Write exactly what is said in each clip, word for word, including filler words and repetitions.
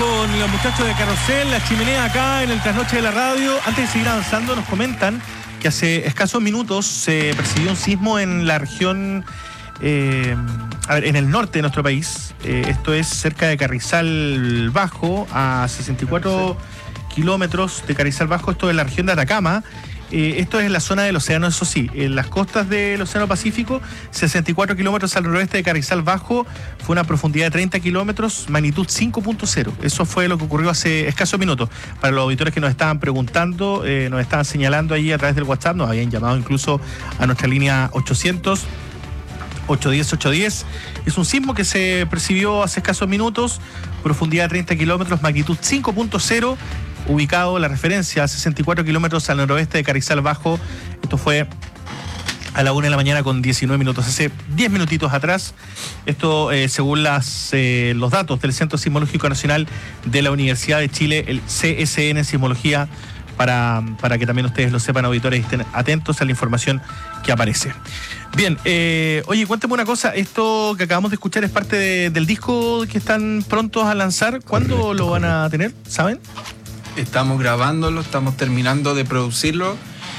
con los muchachos de Carrusel, la chimenea acá en el Trasnoche de la Radio. Antes de seguir avanzando, nos comentan que hace escasos minutos se percibió un sismo en la región, eh, a ver, en el norte de nuestro país. Eh, esto es cerca de Carrizal Bajo, a sesenta y cuatro kilómetros de Carrizal Bajo. Esto es la región de Atacama. Eh, esto es en la zona del océano, eso sí, en las costas del Océano Pacífico, sesenta y cuatro kilómetros al noroeste de Carrizal Bajo, fue una profundidad de treinta kilómetros, magnitud cinco punto cero. Eso fue lo que ocurrió hace escasos minutos. Para los auditores que nos estaban preguntando, eh, nos estaban señalando ahí a través del WhatsApp, nos habían llamado incluso a nuestra línea ochocientos, ochocientos diez, ochocientos diez. Es un sismo que se percibió hace escasos minutos, profundidad de treinta kilómetros, magnitud cinco punto cero. Ubicado la referencia a sesenta y cuatro kilómetros al noroeste de Carrizal Bajo. Esto fue a la una de la mañana con diecinueve minutos, hace diez minutitos atrás. Esto eh, según las, eh, los datos del Centro Sismológico Nacional de la Universidad de Chile, el C S N Sismología, para, para que también ustedes lo sepan, auditores, y estén atentos a la información que aparece. Bien, eh, oye, cuéntame una cosa, esto que acabamos de escuchar es parte de, del disco que están prontos a lanzar. ¿Cuándo correcto, lo van correcto. a tener? ¿Saben? Estamos grabándolo, estamos terminando de producirlo.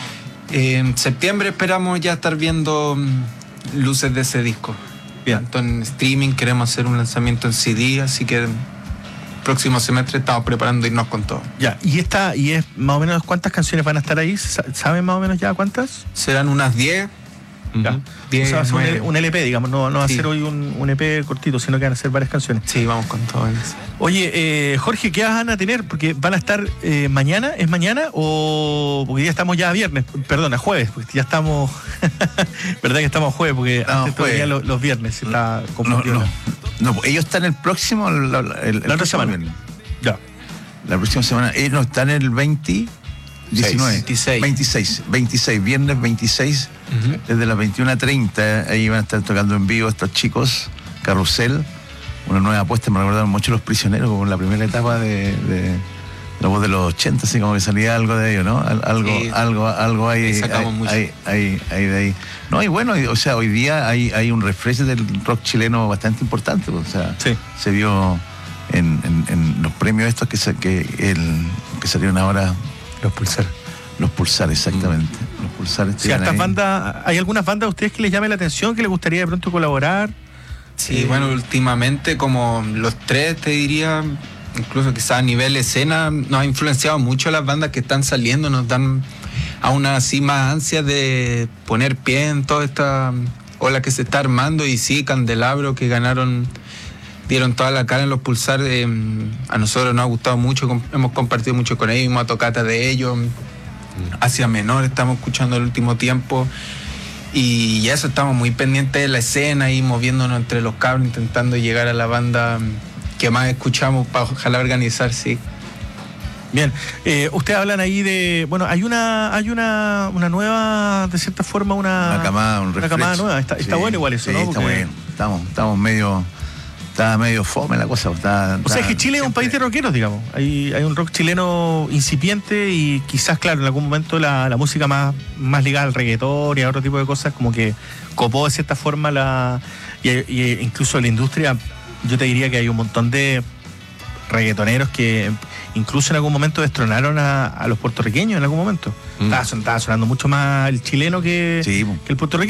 Eh, en septiembre esperamos ya estar viendo luces de ese disco. Bien. Tanto en streaming, queremos hacer un lanzamiento en C D, así que el próximo semestre estamos preparando irnos con todo. Ya, y esta, y es más o menos cuántas canciones van a estar ahí, ¿saben más o menos ya cuántas? Serán unas diez. Ya. diez, o sea, va a ser un, un L P, digamos, no, no va sí. a ser hoy un, un E P cortito, sino que van a ser varias canciones. Sí, vamos con todo eso. Oye, eh, Jorge, ¿qué van a tener? Porque van a estar eh, mañana, ¿es mañana? O porque ya estamos ya a viernes, perdón, a jueves, porque ya estamos, ¿verdad que estamos a jueves? Porque no, antes todavía los, los viernes está confundido. No, no, no, ellos están el próximo, el, el, el la otra semana. Viernes. Ya. La próxima semana, ellos no están el veinte, diecinueve, veintiséis. veintiséis, veintiséis, viernes veintiséis, uh-huh. Desde las veintiuna a treinta, ahí van a estar tocando en vivo estos chicos, Carrusel, una nueva apuesta, me recordaron mucho Los Prisioneros, como en la primera etapa de, de la voz de los ochenta, así como que salía algo de ellos, ¿no? Algo, sí, algo, algo hay, hay, hay, hay, hay de ahí. No, y bueno, o sea, hoy día hay, hay un refresh del rock chileno bastante importante, o sea, sí. se vio en, en, en los premios estos que, se, que, el, que salieron ahora. Los Pulsar. Los Pulsar, exactamente. Mm. Los Pulsar. Sí, estas bandas, ¿hay algunas bandas a ustedes que les llame la atención, que les gustaría de pronto colaborar? Sí, eh, bueno, últimamente como los tres, te diría, incluso quizás a nivel escena, nos ha influenciado mucho las bandas que están saliendo, nos dan aún así más ansias de poner pie en toda esta ola que se está armando. Y sí, Candelabro, que ganaron, dieron toda la cara en Los Pulsar, eh, a nosotros nos ha gustado mucho, hemos compartido mucho con ellos, hemos tocado de ellos, Hacia Menor estamos escuchando el último tiempo, y eso, estamos muy pendientes de la escena y moviéndonos entre los cabros, intentando llegar a la banda que más escuchamos para ojalá organizar, sí. Bien, eh, ustedes hablan ahí de, bueno, hay una hay una, una nueva, de cierta forma, una, una camada, un una camada nueva, está, sí, está bueno igual eso, sí, ¿no? Está Porque... bien, estamos, estamos medio... Está medio fome la cosa. Está, o sea, es que Chile siempre... es un país de rockeros, digamos. Hay, hay un rock chileno incipiente y quizás, claro, en algún momento la, la música más, más ligada al reggaetón y a otro tipo de cosas, como que copó de cierta forma la... Y, y incluso la industria, yo te diría que hay un montón de reggaetoneros que incluso en algún momento destronaron a, a los puertorriqueños en algún momento. Mm. Estaba, estaba sonando mucho más el chileno que, sí, que el puertorriqueño.